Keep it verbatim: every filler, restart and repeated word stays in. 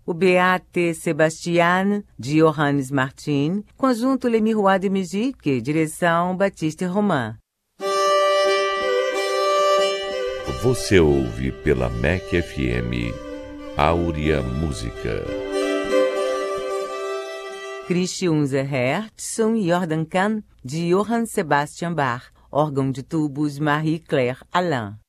o Beate Sebastian, de Johannes Martin, conjunto Le Miroir de Musique, direção Baptiste Romain. Você ouve pela M E C F M Áurea Música. Christi Unser Herz, Jordan Kahn, de Johann Sebastian Bach, órgão de tubos Marie-Claire Alain.